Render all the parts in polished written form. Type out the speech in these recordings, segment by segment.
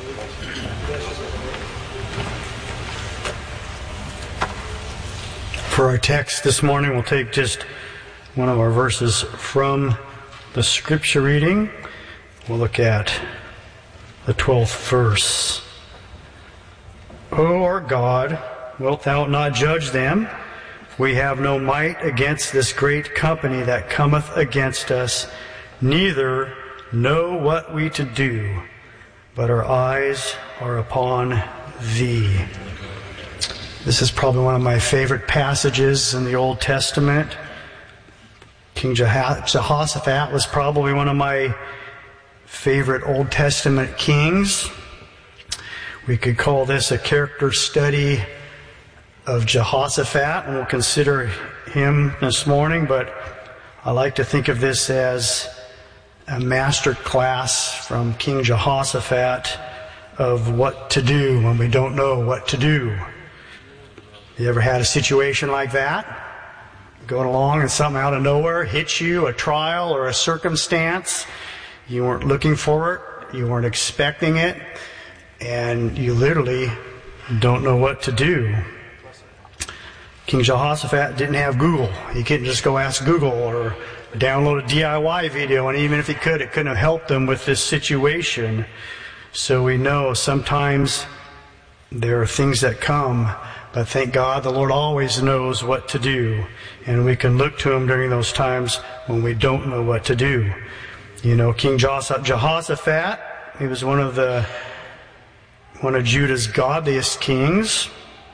For our text this morning, we'll take just one of our verses from the scripture reading. We'll look at the 12th verse. O our God, wilt thou not judge them? We have no might against this great company that cometh against us, neither know what we to do, but our eyes are upon thee. This is probably one of my favorite passages in the Old Testament. King Jehoshaphat was probably one of my favorite Old Testament kings. We could call this a character study of Jehoshaphat, and we'll consider him this morning, but I like to think of this as a master class from King Jehoshaphat of what to do when we don't know what to do. You ever had a situation like that? Going along and something out of nowhere hits you, a trial or a circumstance. You weren't looking for it, you weren't expecting it, and you literally don't know what to do. King Jehoshaphat didn't have Google. He couldn't just go ask Google or download a DIY video, and even if he could, it couldn't have helped him with this situation. So we know sometimes there are things that come, but thank God the Lord always knows what to do, and we can look to Him during those times when we don't know what to do. You know, King Jehoshaphat, he was one of Judah's godliest kings.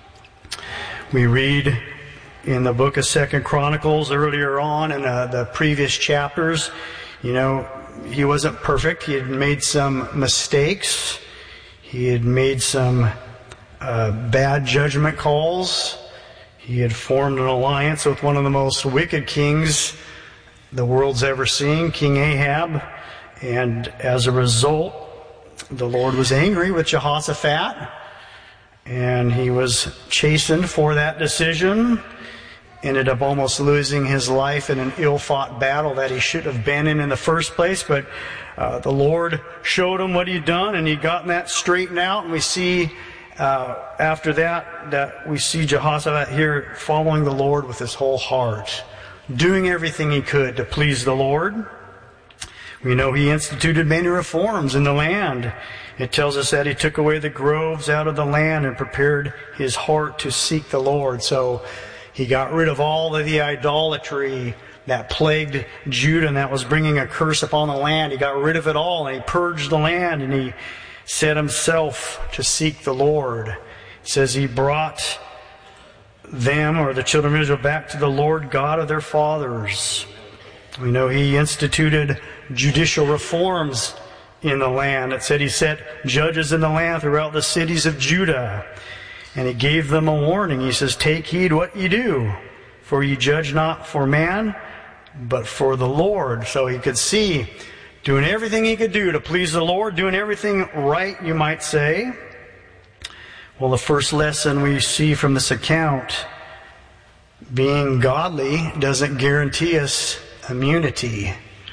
We read in the book of 2 Chronicles earlier on in the previous chapters, you know, he wasn't perfect. He had made some mistakes. He had made some bad judgment calls. He had formed an alliance with one of the most wicked kings the world's ever seen, King Ahab. And as a result, the Lord was angry with Jehoshaphat, and he was chastened for that decision. Ended up almost losing his life in an ill-fought battle that he shouldn't have been in the first place. But the Lord showed him what he'd done, and he'd gotten that straightened out. And we see after that we see Jehoshaphat here following the Lord with his whole heart, doing everything he could to please the Lord. We know he instituted many reforms in the land. It tells us that he took away the groves out of the land and prepared his heart to seek the Lord. So he got rid of all of the idolatry that plagued Judah and that was bringing a curse upon the land. He got rid of it all, and he purged the land, and he set himself to seek the Lord. It says he brought them, or the children of Israel, back to the Lord God of their fathers. We know he instituted judicial reforms in the land. It said he set judges in the land throughout the cities of Judah. And he gave them a warning. He says, take heed what ye do, for ye judge not for man, but for the Lord. So he could see, doing everything he could do to please the Lord, doing everything right, you might say. Well, the first lesson we see from this account, being godly doesn't guarantee us immunity.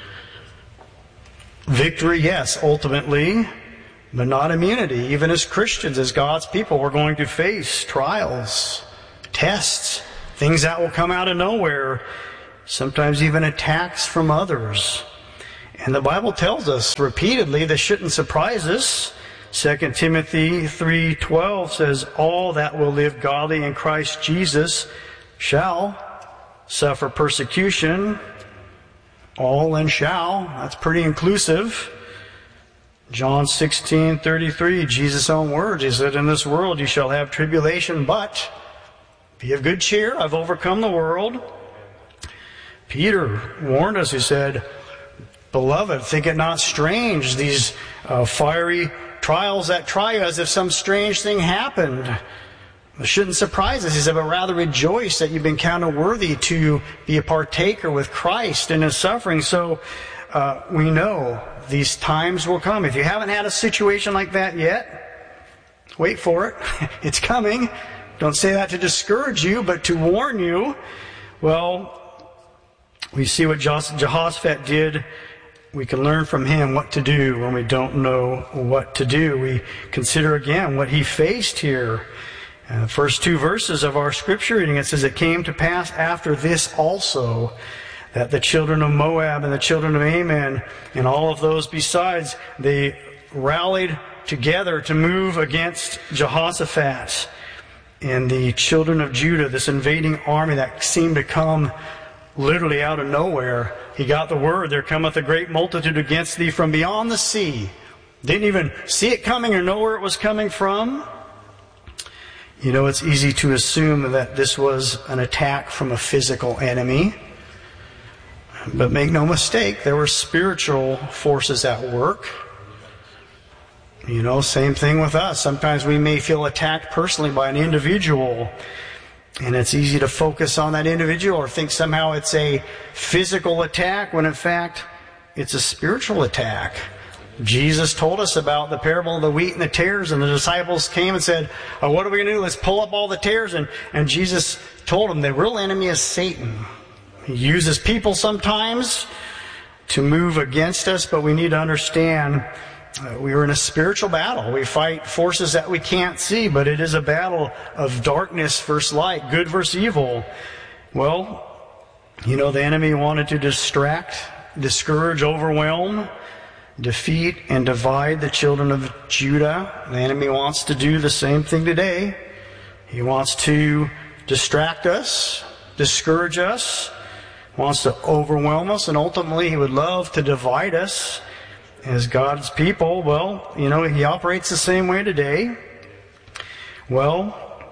Victory, yes, ultimately, but not immunity. Even as Christians, as God's people, we're going to face trials, tests, things that will come out of nowhere, sometimes even attacks from others. And the Bible tells us repeatedly, this shouldn't surprise us. 2 Timothy 3:12 says, all that will live godly in Christ Jesus shall suffer persecution. All and shall, that's pretty inclusive. John 16:33, Jesus' own words, he said, in this world you shall have tribulation, but be of good cheer, I've overcome the world. Peter warned us, he said, beloved, think it not strange, these fiery trials that try you, as if some strange thing happened. It shouldn't surprise us. He said, but rather rejoice that you've been counted worthy to be a partaker with Christ in His suffering. So we know these times will come. If you haven't had a situation like that yet, wait for it. It's coming. Don't say that to discourage you, but to warn you. Well, we see what Jehoshaphat did we can learn from him what to do when we don't know what to do. We consider again what he faced here. First two verses of our scripture reading, it says, "It came to pass after this also, that the children of Moab and the children of Ammon and all of those besides, they rallied together to move against Jehoshaphat and the children of Judah," this invading army that seemed to come literally out of nowhere. He got the word, "There cometh a great multitude against thee from beyond the sea." Didn't even see it coming or know where it was coming from. You know, it's easy to assume that this was an attack from a physical enemy. But make no mistake, there were spiritual forces at work. You know, same thing with us. Sometimes we may feel attacked personally by an individual, and it's easy to focus on that individual or think somehow it's a physical attack when in fact it's a spiritual attack. Jesus told us about the parable of the wheat and the tares, and the disciples came and said, "Oh, what are we going to do? Let's pull up all the tares." And Jesus told them the real enemy is Satan. He uses people sometimes to move against us, but we need to understand we are in a spiritual battle. We fight forces that we can't see, but it is a battle of darkness versus light, good versus evil. Well, you know, the enemy wanted to distract, discourage, overwhelm, defeat, and divide the children of Judah. The enemy wants to do the same thing today. He wants to distract us, discourage us, wants to overwhelm us, and ultimately he would love to divide us as God's people. Well, you know, he operates the same way today. Well,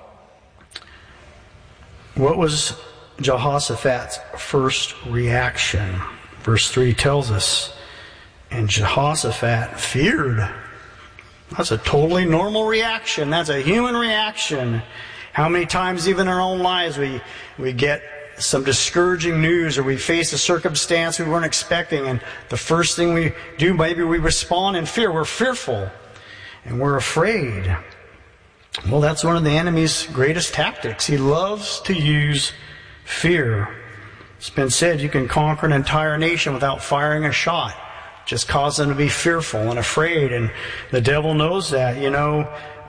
what was Jehoshaphat's first reaction? Verse 3 tells us, "And Jehoshaphat feared." That's a totally normal reaction. That's a human reaction. How many times even in our own lives we get some discouraging news, or we face a circumstance we weren't expecting, and the first thing we do, maybe we respond in fear. We're fearful and we're afraid. Well, that's one of the enemy's greatest tactics. He loves to use fear. It's been said you can conquer an entire nation without firing a shot. Just cause them to be fearful and afraid, and the devil knows that. You know,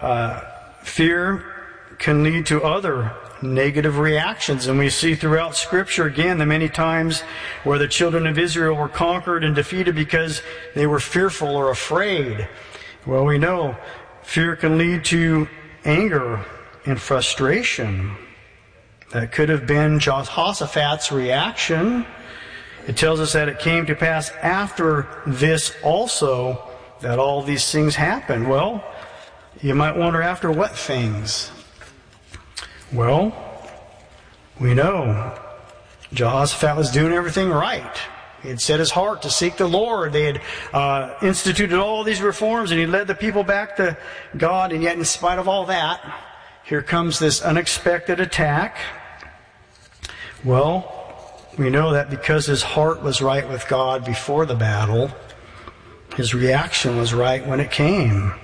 fear can lead to other negative reactions, and we see throughout Scripture again the many times where the children of Israel were conquered and defeated because they were fearful or afraid. Well, we know fear can lead to anger and frustration. That could have been Jehoshaphat's reaction. It tells us that it came to pass after this also that all these things happened. Well, you might wonder, after what things? Well, we know Jehoshaphat was doing everything right. He had set his heart to seek the Lord. They had instituted all these reforms, and he led the people back to God. And yet, in spite of all that, here comes this unexpected attack. Well, we know that because his heart was right with God before the battle, his reaction was right when it came.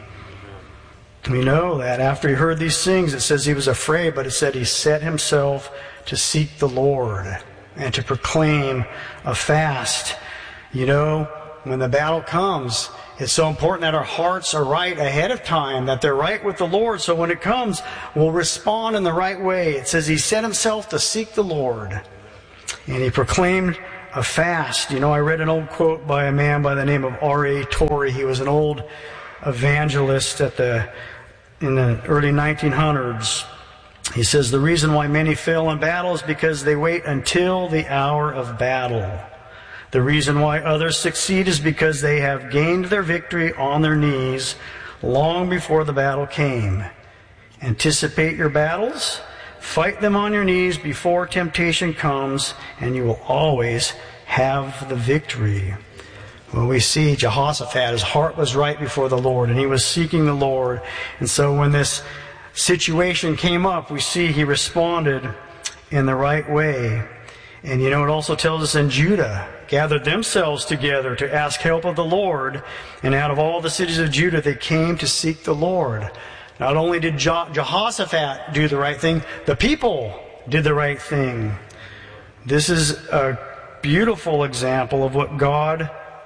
We know that after he heard these things, it says he was afraid, but it said he set himself to seek the Lord and to proclaim a fast. You know, when the battle comes, it's so important that our hearts are right ahead of time, that they're right with the Lord, so when it comes, we'll respond in the right way. It says he set himself to seek the Lord, and he proclaimed a fast. You know, I read an old quote by a man by the name of R.A. Torrey. He was an old evangelist in the early 1900s. He says, "The reason why many fail in battle is because they wait until the hour of battle. The reason why others succeed is because they have gained their victory on their knees long before the battle came. Anticipate your battles, fight them on your knees before temptation comes, and you will always have the victory." Well, we see Jehoshaphat, his heart was right before the Lord, and he was seeking the Lord. And so when this situation came up, we see he responded in the right way. And you know, it also tells us in Judah gathered themselves together to ask help of the Lord. And out of all the cities of Judah, they came to seek the Lord. Not only did Jehoshaphat do the right thing, the people did the right thing. This is a beautiful example of what God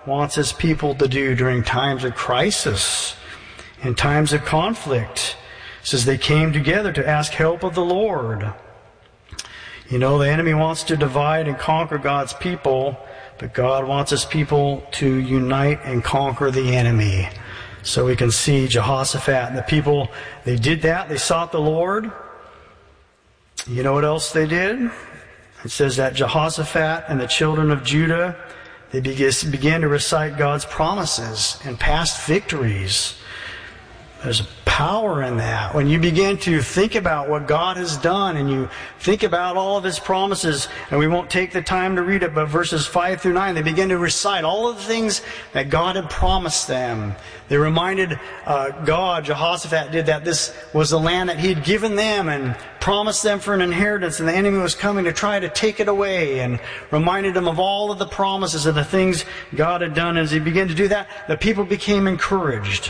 wants His people to do during times of crisis, in times of conflict. It says they came together to ask help of the Lord. You know, the enemy wants to divide and conquer God's people, but God wants His people to unite and conquer the enemy. So we can see Jehoshaphat and the people, they did that. They sought the Lord. You know what else they did? It says that Jehoshaphat and the children of Judah, they began to recite God's promises and past victories. There's power in that. When you begin to think about what God has done and you think about all of His promises, and we won't take the time to read it, but verses 5 through 9, they begin to recite all of the things that God had promised them. They reminded God, Jehoshaphat did that this was the land that He had given them and promised them for an inheritance, and the enemy was coming to try to take it away, and reminded them of all of the promises and the things God had done. As He began to do that, the people became encouraged.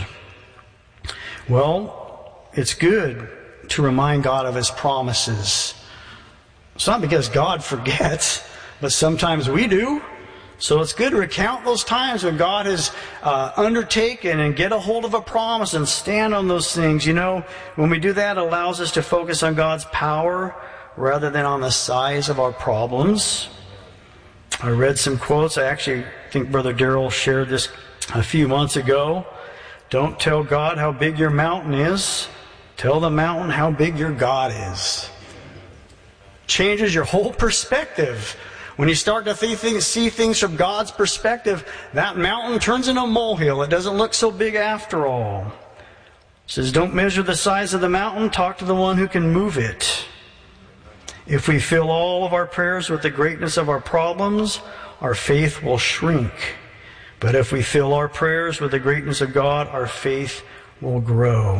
Well, it's good to remind God of His promises. It's not because God forgets, but sometimes we do. So it's good to recount those times when God has undertaken and get a hold of a promise and stand on those things. You know, when we do that, it allows us to focus on God's power rather than on the size of our problems. I read some quotes. I actually think Brother Darrell shared this a few months ago. Don't tell God how big your mountain is. Tell the mountain how big your God is. Changes your whole perspective. When you start to see things from God's perspective, that mountain turns into a molehill. It doesn't look so big after all. It says, don't measure the size of the mountain. Talk to the one who can move it. If we fill all of our prayers with the greatness of our problems, our faith will shrink. But if we fill our prayers with the greatness of God, our faith will grow.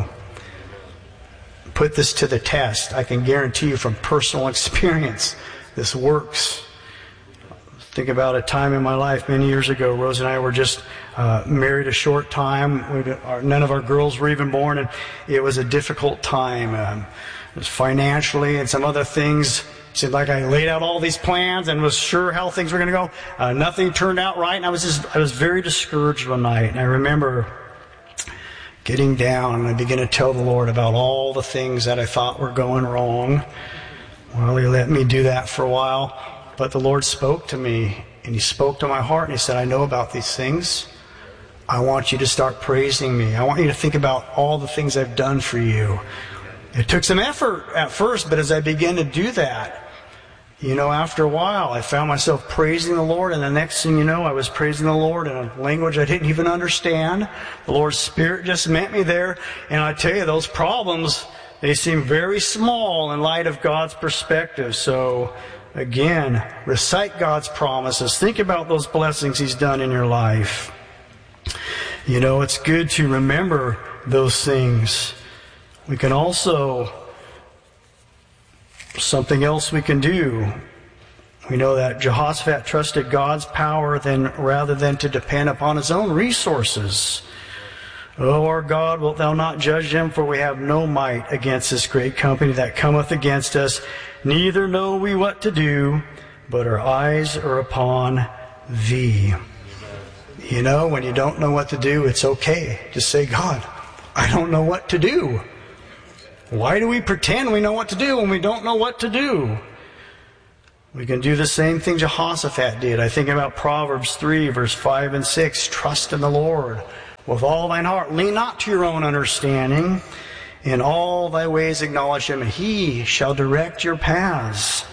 Put this to the test. I can guarantee you from personal experience, this works. Think about a time in my life many years ago. Rose and I were just married a short time. None of our girls were even born, and it was a difficult time. It was financially and some other things. It seemed like I laid out all these plans and was sure how things were going to go. Nothing turned out right, and I was very discouraged one night. And I remember getting down, and I began to tell the Lord about all the things that I thought were going wrong. Well, He let me do that for a while, but the Lord spoke to me, and He spoke to my heart, and He said, I know about these things. I want you to start praising me. I want you to think about all the things I've done for you. It took some effort at first, but as I began to do that, you know, after a while, I found myself praising the Lord, and the next thing you know, I was praising the Lord in a language I didn't even understand. The Lord's Spirit just met me there, and I tell you, those problems, they seem very small in light of God's perspective. So, again, recite God's promises. Think about those blessings He's done in your life. You know, it's good to remember those things. We can also... Something else we can do. We know that Jehoshaphat trusted God's power rather than to depend upon his own resources. O our God, wilt thou not judge them? For we have no might against this great company that cometh against us. Neither know we what to do, but our eyes are upon thee. You know, when you don't know what to do, it's okay. Just say, God, I don't know what to do. Why do we pretend we know what to do when we don't know what to do? We can do the same thing Jehoshaphat did. I think about Proverbs 3, verse 5 and 6. Trust in the Lord with all thine heart. Lean not to your own understanding. In all thy ways acknowledge Him, and He shall direct your paths.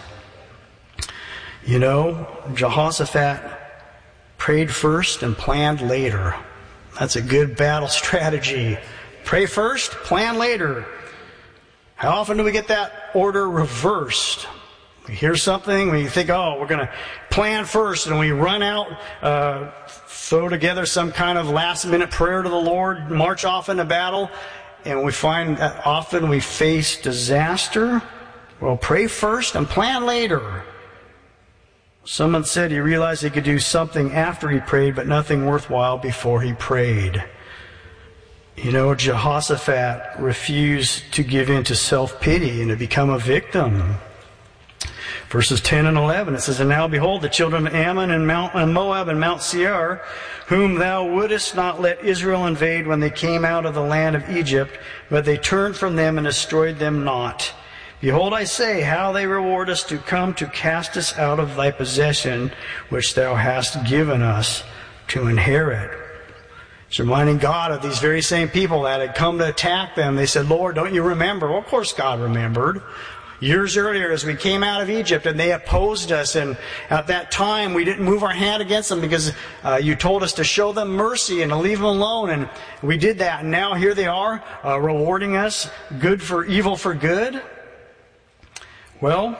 You know, Jehoshaphat prayed first and planned later. That's a good battle strategy. Pray first, plan later. How often do we get that order reversed? We hear something, we think, oh, we're going to plan first, and we run out, throw together some kind of last-minute prayer to the Lord, march off into battle, and we find that often we face disaster. Well, pray first and plan later. Someone said he realized he could do something after he prayed, but nothing worthwhile before he prayed. You know, Jehoshaphat refused to give in to self-pity and to become a victim. Verses 10 and 11, it says, And now behold, the children of Ammon and Moab and Mount Seir, whom thou wouldest not let Israel invade when they came out of the land of Egypt, but they turned from them and destroyed them not. Behold, I say, how they reward us to come to cast us out of thy possession, which thou hast given us to inherit. It's reminding God of these very same people that had come to attack them. They said, Lord, don't you remember? Well, of course God remembered. Years earlier, as we came out of Egypt and they opposed us, and at that time we didn't move our hand against them because you told us to show them mercy and to leave them alone, and we did that. And now here they are, rewarding us good for evil for good. Well,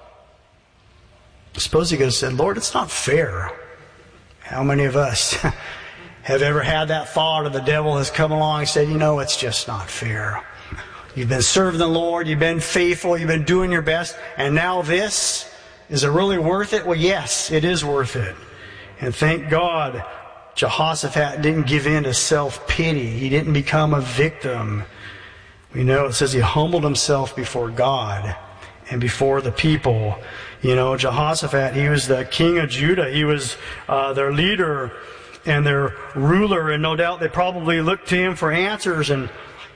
I suppose he could have said, Lord, it's not fair. How many of us have ever had that thought, or the devil has come along and said, you know, it's just not fair. You've been serving the Lord, you've been faithful, you've been doing your best, and now this? Is it really worth it? Well, yes, it is worth it. And thank God Jehoshaphat didn't give in to self-pity. He didn't become a victim. We know it says he humbled himself before God and before the people. You know, Jehoshaphat, he was the king of Judah. He was their leader and their ruler, and no doubt they probably looked to him for answers. And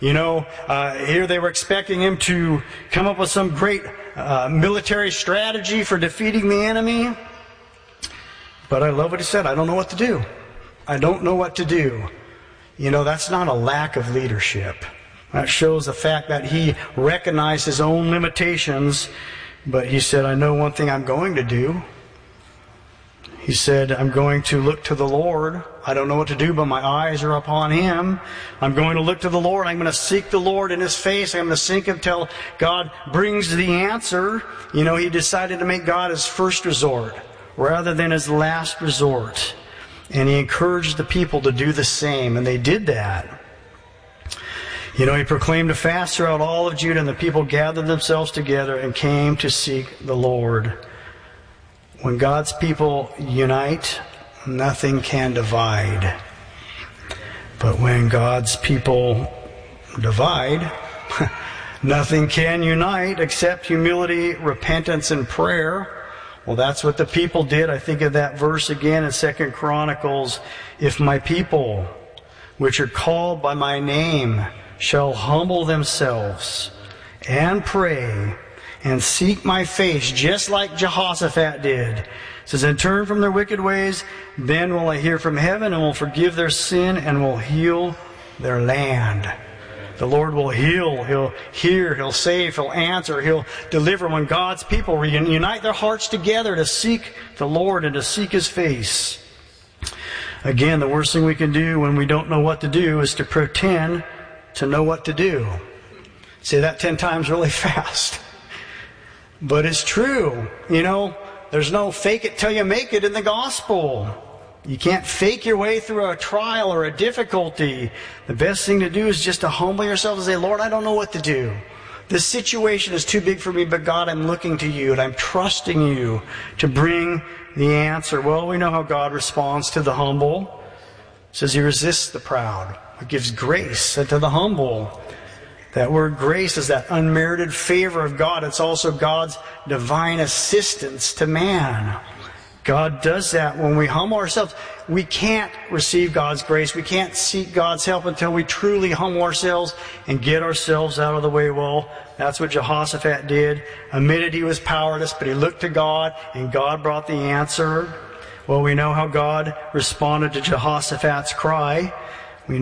here they were expecting him to come up with some great military strategy for defeating the enemy. But I love what he said. I don't know what to do. I don't know what to do. You know, that's not a lack of leadership. That shows the fact that he recognized his own limitations. But he said, I know one thing I'm going to do. He said, I'm going to look to the Lord. I don't know what to do, but my eyes are upon Him. I'm going to look to the Lord. I'm going to seek the Lord in His face. I'm going to seek Him till God brings the answer. You know, he decided to make God his first resort rather than his last resort. And he encouraged the people to do the same, and they did that. You know, he proclaimed a fast throughout all of Judah, and the people gathered themselves together and came to seek the Lord. When God's people unite, nothing can divide. But when God's people divide, nothing can unite except humility, repentance, and prayer. Well, that's what the people did. I think of that verse again in 2 Chronicles. If my people, which are called by my name, shall humble themselves and pray and seek my face, just like Jehoshaphat did. It says, and turn from their wicked ways, then will I hear from heaven and will forgive their sin and will heal their land. The Lord will heal, He'll hear, He'll save, He'll answer, He'll deliver when God's people unite their hearts together to seek the Lord and to seek His face. Again, the worst thing we can do when we don't know what to do is to pretend to know what to do. Say that 10 times really fast. But it's true. You know, there's no fake it till you make it in the gospel. You can't fake your way through a trial or a difficulty. The best thing to do is just to humble yourself and say, Lord, I don't know what to do. This situation is too big for me, but God, I'm looking to you and I'm trusting you to bring the answer. Well, we know how God responds to the humble. It says He resists the proud. He gives grace to the humble. That word grace is that unmerited favor of God. It's also God's divine assistance to man. God does that when we humble ourselves. We can't receive God's grace. We can't seek God's help until we truly humble ourselves and get ourselves out of the way. Well, that's what Jehoshaphat did. Admitted he was powerless, but he looked to God, and God brought the answer. Well, we know how God responded to Jehoshaphat's cry.